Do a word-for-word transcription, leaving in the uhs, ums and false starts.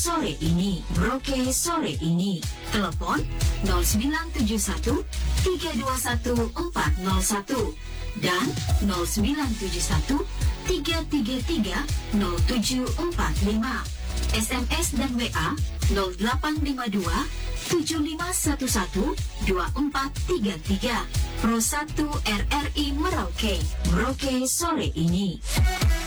sore ini. Merauke sore ini. Telepon nol sembilan tujuh satu tiga dua satu empat nol satu dan nol sembilan tujuh satu tiga tiga tiga nol tujuh empat lima. S M S dan W A nol delapan lima dua tujuh lima satu satu dua empat tiga tiga. Pro satu R R I Merauke. Merauke sore ini.